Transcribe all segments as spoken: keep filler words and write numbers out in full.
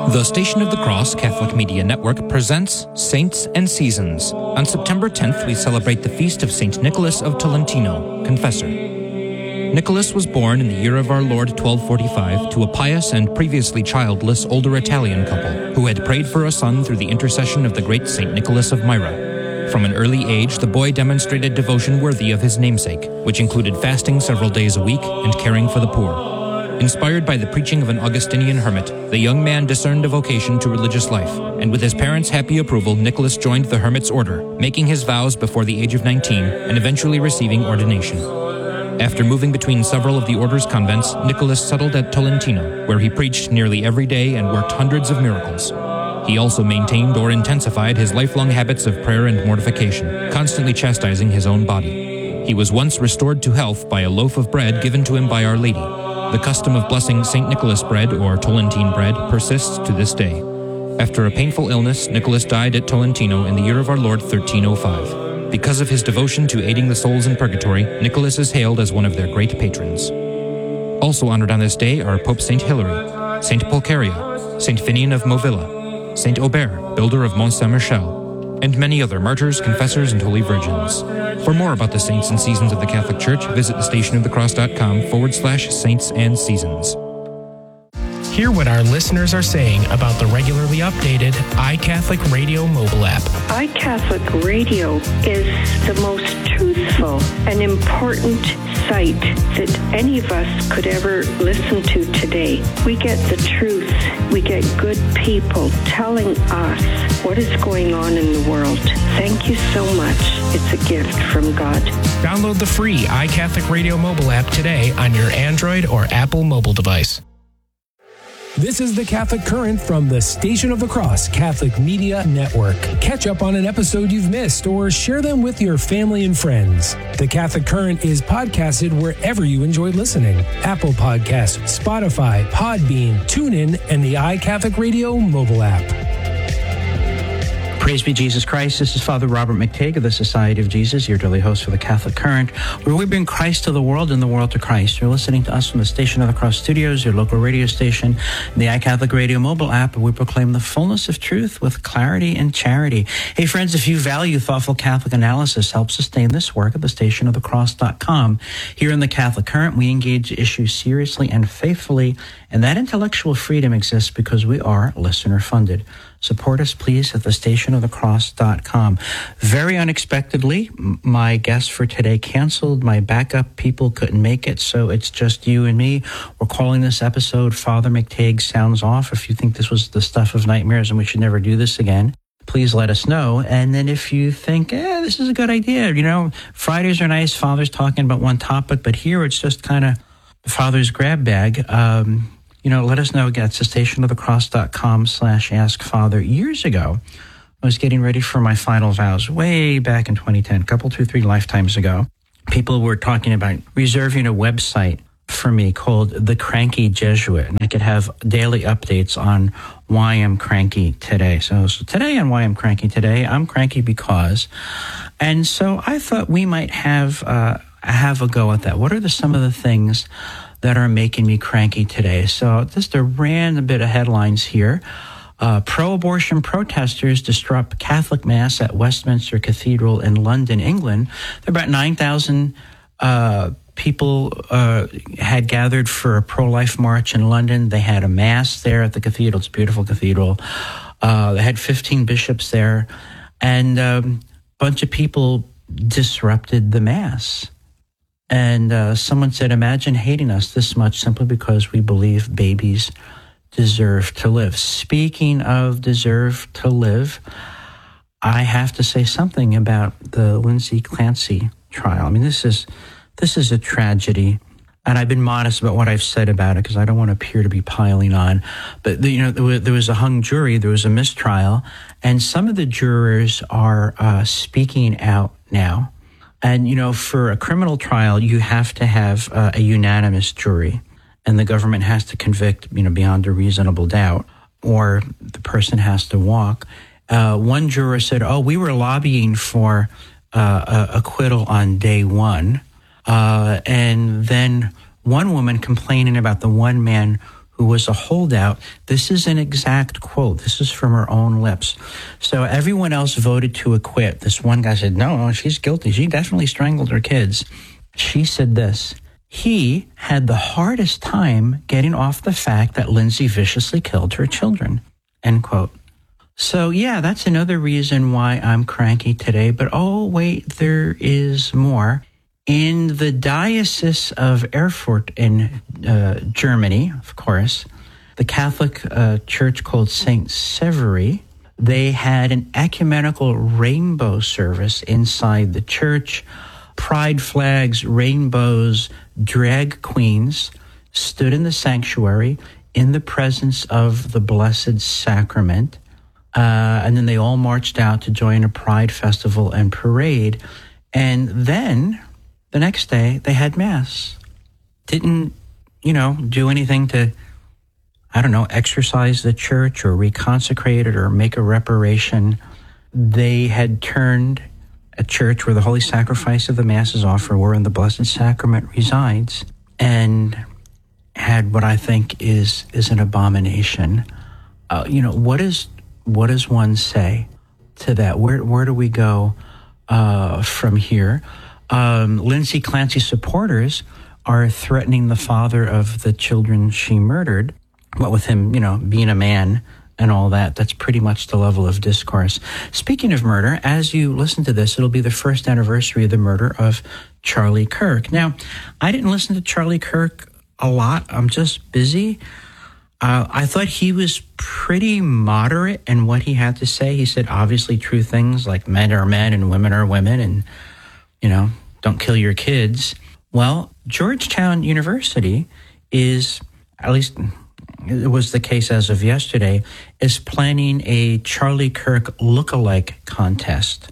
The Station of the Cross Catholic Media Network presents Saints and Seasons. On September tenth, we celebrate the feast of Saint Nicholas of Tolentino, Confessor. Nicholas was born in the year of our Lord twelve forty-five to a pious and previously childless older Italian couple who had prayed for a son through the intercession of the great Saint Nicholas of Myra. From an early age, the boy demonstrated devotion worthy of his namesake, which included fasting several days a week and caring for the poor. Inspired by the preaching of an Augustinian hermit, the young man discerned a vocation to religious life, and with his parents' happy approval, Nicholas joined the hermit's order, making his vows before the age of nineteen and eventually receiving ordination. After moving between several of the order's convents, Nicholas settled at Tolentino, where he preached nearly every day and worked hundreds of miracles. He also maintained or intensified his lifelong habits of prayer and mortification, constantly chastising his own body. He was once restored to health by a loaf of bread given to him by Our Lady. The custom of blessing Saint Nicholas bread, or Tolentine bread, persists to this day. After a painful illness, Nicholas died at Tolentino in the year of our Lord thirteen oh five. Because of his devotion to aiding the souls in purgatory, Nicholas is hailed as one of their great patrons. Also honored on this day are Pope Saint Hilary, Saint Pulcheria, Saint Finian of Movilla, Saint Aubert, builder of Mont Saint-Michel, and many other martyrs, confessors, and holy virgins. For more about the saints and seasons of the Catholic Church, visit thestationofthecross.com forward slash saints and seasons. Hear what our listeners are saying about the regularly updated iCatholic Radio mobile app. iCatholic Radio is the most truthful and important site that any of us could ever listen to today. We get the truth. We get good people telling us what is going on in the world. Thank you so much. It's a gift from God. Download the free iCatholic Radio mobile app today on your Android or Apple mobile device. This is the Catholic Current from the Station of the Cross Catholic Media Network. Catch up on an episode you've missed or share them with your family and friends. The Catholic Current is podcasted wherever you enjoy listening. Apple Podcasts, Spotify, Podbean, TuneIn, and the iCatholic Radio mobile app. Praise be Jesus Christ. This is Father Robert McTague of the Society of Jesus, your daily host for the Catholic Current, where we bring Christ to the world and the world to Christ. You're listening to us from the Station of the Cross Studios, your local radio station, the iCatholic Radio mobile app, where we proclaim the fullness of truth with clarity and charity. Hey, friends, if you value thoughtful Catholic analysis, help sustain this work at the station of the cross dot com. Here in the Catholic Current, we engage issues seriously and faithfully, and that intellectual freedom exists because we are listener-funded. Support us, please, at the station of the cross dot com. Very unexpectedly, my guest for today canceled. My backup people couldn't make it, so it's just you and me. We're calling this episode Father McTague Sounds Off. If you think this was the stuff of nightmares and we should never do this again, please let us know. And then if you think, eh, this is a good idea, you know, Fridays are nice, Father's talking about one topic, but here it's just kind of Father's grab bag. Um... You know, let us know again. It's the station of the cross dot com slash ask father. Years ago, I was getting ready for my final vows way back in twenty ten, a couple, two, three lifetimes ago. People were talking about reserving a website for me called The Cranky Jesuit. And I could have daily updates on why I'm cranky today. So, so today on Why I'm Cranky Today, I'm cranky because. And so I thought we might have uh, have a go at that. What are the, some of the things that are making me cranky today? So just a random bit of headlines here. Uh, pro-abortion protesters disrupt Catholic Mass at Westminster Cathedral in London, England. There are about nine thousand uh, people uh, had gathered for a pro-life march in London. They had a Mass there at the cathedral. It's a beautiful cathedral. Uh, they had fifteen bishops there. And um, a bunch of people disrupted the Mass. And uh, someone said, imagine hating us this much simply because we believe babies deserve to live. Speaking of deserve to live, I have to say something about the Lindsay Clancy trial. I mean, this is this is a tragedy. And I've been modest about what I've said about it because I don't want to appear to be piling on. But, the, you know, there was, there was a hung jury, there was a mistrial, and some of the jurors are uh, speaking out now. And, you know, for a criminal trial, you have to have uh, a unanimous jury, and the government has to convict, you know, beyond a reasonable doubt, or the person has to walk. Uh, one juror said, oh, we were lobbying for uh, acquittal on day one. Uh, and then one woman complaining about the one man who was a holdout. This is an exact quote. This is from her own lips. So everyone else voted to acquit. This one guy said, no, no, she's guilty. She definitely strangled her kids. She said this: he had the hardest time getting off the fact that Lindsay viciously killed her children, end quote. So yeah, that's another reason why I'm cranky today. But oh, wait, there is more. In the Diocese of Erfurt in uh, Germany, of course, the Catholic uh, church called Saint Severy, they had an ecumenical rainbow service inside the church. Pride flags, rainbows, drag queens stood in the sanctuary in the presence of the Blessed Sacrament. Uh, and then they all marched out to join a pride festival and parade. And then the next day they had Mass. Didn't, you know, do anything to, I don't know, exercise the church or reconsecrate it or make a reparation. They had turned a church where the holy sacrifice of the Mass is offered, wherein the Blessed Sacrament resides, and had what I think is is an abomination. Uh, you know, what is what does one say to that? Where where do we go uh, from here? Um, Lindsay Clancy supporters are threatening the father of the children she murdered. What with him, you know, being a man and all that, that's pretty much the level of discourse. Speaking of murder, as you listen to this, it'll be the first anniversary of the murder of Charlie Kirk. Now, I didn't listen to Charlie Kirk a lot. I'm just busy. Uh, I thought he was pretty moderate in what he had to say. He said obviously true things like men are men and women are women and, you know, don't kill your kids. Well, Georgetown University is, at least it was the case as of yesterday, is planning a Charlie Kirk lookalike contest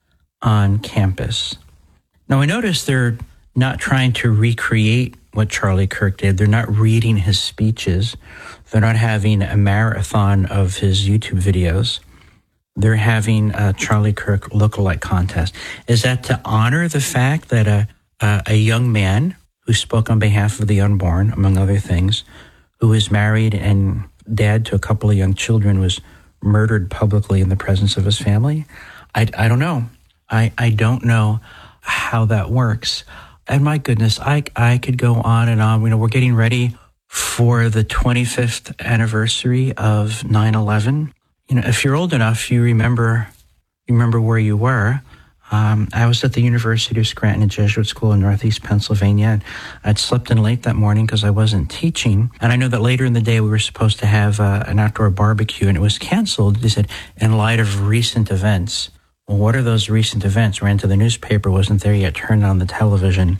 on campus. Now, I noticed they're not trying to recreate what Charlie Kirk did. They're not reading his speeches. They're not having a marathon of his YouTube videos. They're having a Charlie Kirk lookalike contest. Is that to honor the fact that a, a, a young man who spoke on behalf of the unborn, among other things, who was married and dad to a couple of young children, was murdered publicly in the presence of his family? I, I don't know. I, I don't know how that works. And my goodness, I, I could go on and on. You know, we're getting ready for the twenty-fifth anniversary of nine eleven. You know, if you're old enough, you remember, you remember where you were. Um, I was at the University of Scranton Jesuit School in Northeast Pennsylvania, and I'd slept in late that morning because I wasn't teaching. And I know that later in the day we were supposed to have uh, an outdoor barbecue, and it was canceled. They said, in light of recent events. Well, what are those recent events? Ran to the newspaper, wasn't there yet, turned on the television.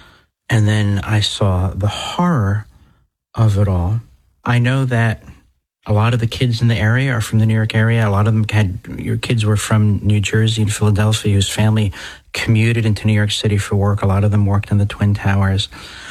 And then I saw the horror of it all. I know that a lot of the kids in the area are from the New York area. A lot of them had, your kids were from New Jersey and Philadelphia, whose family commuted into New York City for work. A lot of them worked in the Twin Towers.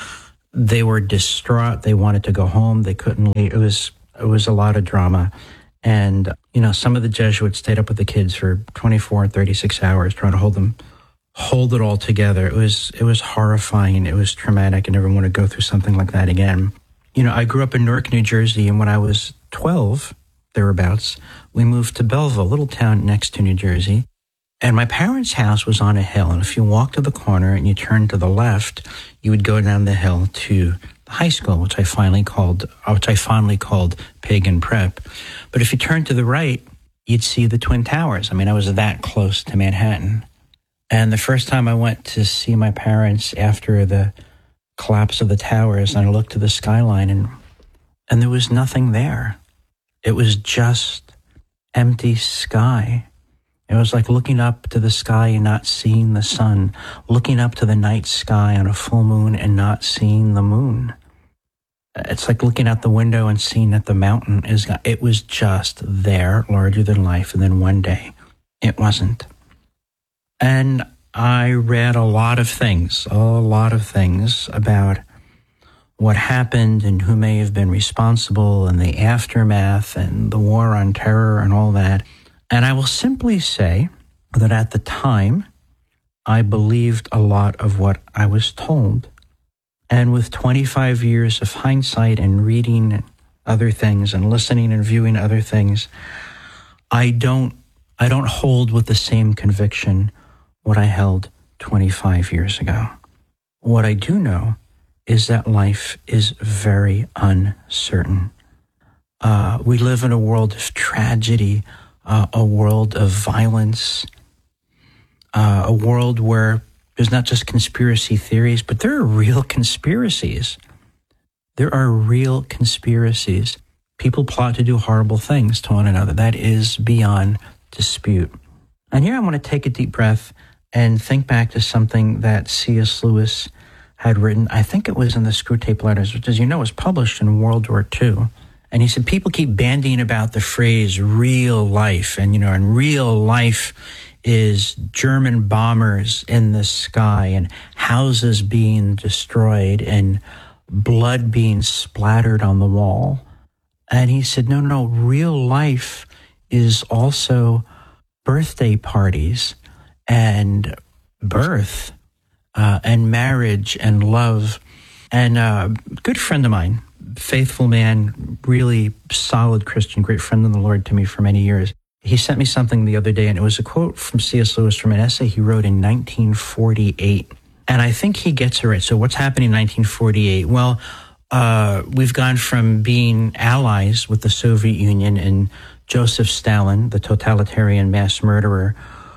They were distraught. They wanted to go home. They couldn't leave. It was, it was a lot of drama. And, you know, some of the Jesuits stayed up with the kids for twenty-four, thirty-six hours trying to hold them, hold it all together. It was, it was horrifying. It was traumatic. I never want to go through something like that again. You know, I grew up in Newark, New Jersey, and when I was twelve, thereabouts, we moved to Belleville, a little town next to New Jersey. And my parents' house was on a hill. And if you walked to the corner and you turned to the left, you would go down the hill to the high school, which I finally called, which I fondly called Pagan Prep. But if you turned to the right, you'd see the Twin Towers. I mean, I was that close to Manhattan. And the first time I went to see my parents after the collapse of the towers, and I looked to the skyline, and and there was nothing there. It was just empty sky. It was like looking up to the sky and not seeing the sun, looking up to the night sky on a full moon and not seeing the moon. It's like looking out the window and seeing that the mountain is, it was just there, larger than life, and then one day it wasn't. And I read a lot of things, a lot of things about what happened and who may have been responsible and the aftermath and the war on terror and all that. And I will simply say that at the time, I believed a lot of what I was told. And with twenty-five years of hindsight and reading other things and listening and viewing other things, I don't I don't hold with the same conviction what I held twenty-five years ago. What I do know is that life is very uncertain. Uh, we live in a world of tragedy, uh, a world of violence, uh, a world where there's not just conspiracy theories, but there are real conspiracies. There are real conspiracies. People plot to do horrible things to one another. That is beyond dispute. And here I want to take a deep breath and think back to something that C S Lewis had written. I think it was in the Screwtape Letters, which, as you know, was published in World War Two. And he said, people keep bandying about the phrase real life. And, you know, and real life is German bombers in the sky and houses being destroyed and blood being splattered on the wall. And he said, no, no, real life is also birthday parties and birth uh, and marriage and love. And a good friend of mine, faithful man, really solid Christian, great friend in the Lord to me for many years, he sent me something the other day, and it was a quote from C S Lewis from an essay he wrote in nineteen forty-eight. And I think he gets it right. So what's happening in nineteen forty-eight? Well, uh, we've gone from being allies with the Soviet Union and Joseph Stalin, the totalitarian mass murderer,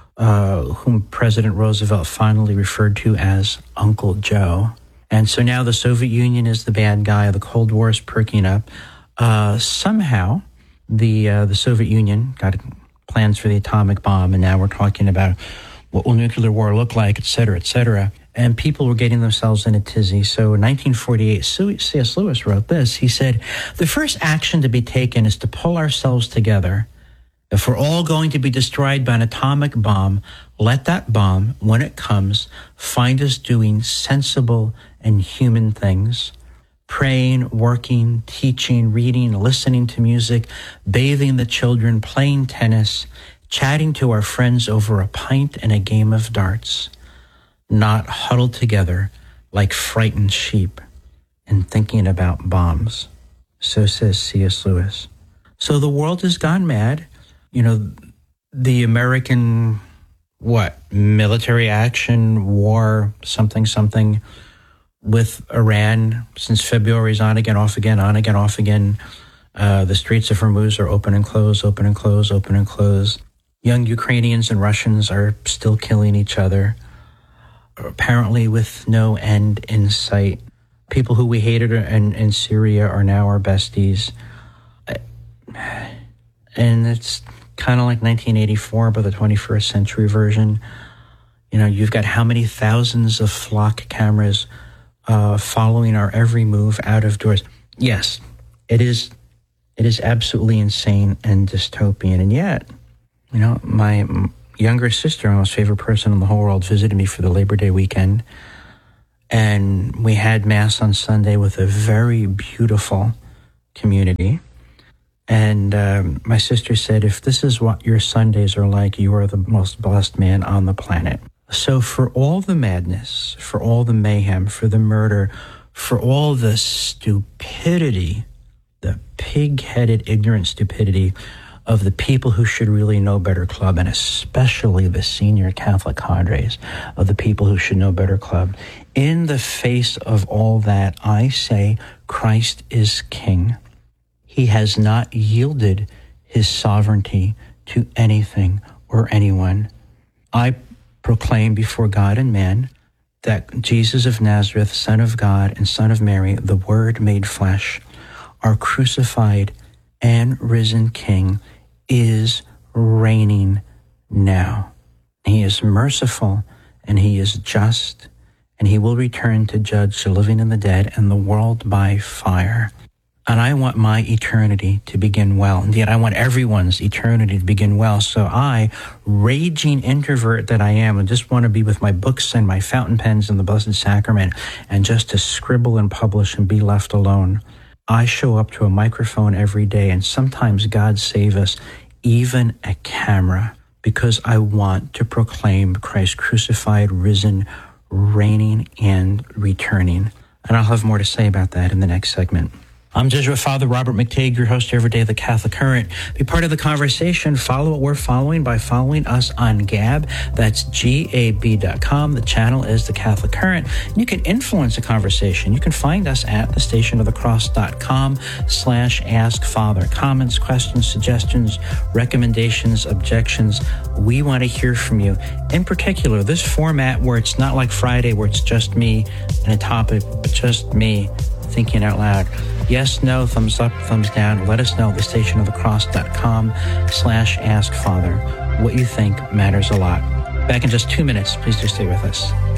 uh, whom President Roosevelt finally referred to as Uncle Joe. And so now the Soviet Union is the bad guy. The Cold War is perking up. Uh, somehow, the uh, the Soviet Union got plans for the atomic bomb, and now we're talking about what will nuclear war look like, et cetera, et cetera. And people were getting themselves in a tizzy. So in nineteen forty-eight, C S Lewis wrote this. He said, the first action to be taken is to pull ourselves together. If we're all going to be destroyed by an atomic bomb, let that bomb, when it comes, find us doing sensible and human things. Praying, working, teaching, reading, listening to music, bathing the children, playing tennis, chatting to our friends over a pint and a game of darts. Not huddled together like frightened sheep and thinking about bombs. So says C S Lewis. So the world has gone mad. You know, the American, what, military action, war, something, something with Iran since February's on again, off again, on again, off again. Uh, the Straits of Hormuz are open and close, open and close, open and close. Young Ukrainians and Russians are still killing each other, apparently with no end in sight. People who we hated in, in Syria are now our besties. And it's kind of like nineteen eighty-four, but the twenty-first century version. You know, you've got how many thousands of flock cameras uh, following our every move out of doors. Yes, it is, it is absolutely insane and dystopian. And yet, you know, my younger sister, my most favorite person in the whole world, visited me for the Labor Day weekend. And we had Mass on Sunday with a very beautiful community. And um, my sister said, if this is what your Sundays are like, you are the most blessed man on the planet. So for all the madness, for all the mayhem, for the murder, for all the stupidity, the pig-headed, ignorant stupidity of the people who should really know better club, and especially the senior Catholic cadres of the people who should know better club, in the face of all that, I say Christ is King. He has not yielded his sovereignty to anything or anyone. I proclaim before God and man that Jesus of Nazareth, Son of God and Son of Mary, the Word made flesh, our crucified and risen King, is reigning now. He is merciful and he is just, and he will return to judge the living and the dead and the world by fire. And I want my eternity to begin well. Indeed, I want everyone's eternity to begin well. So I, raging introvert that I am, and just want to be with my books and my fountain pens in the Blessed Sacrament and just to scribble and publish and be left alone. I show up to a microphone every day, and sometimes, God save us, even a camera, because I want to proclaim Christ crucified, risen, reigning, and returning. And I'll have more to say about that in the next segment. I'm Jesuit Father Robert McTague, your host here every day of the Catholic Current. Be part of the conversation. Follow what we're following by following us on Gab. That's G A B dot com. The channel is the Catholic Current. You can influence the conversation. You can find us at the station of the cross dot com slash ask father. Comments, questions, suggestions, recommendations, objections. We want to hear from you. In particular, this format where it's not like Friday where it's just me and a topic, but just me thinking out loud. Yes, no, thumbs up, thumbs down. Let us know at the station of the cross dot com slash ask father. What you think matters a lot. Back in just two minutes. Please do stay with us.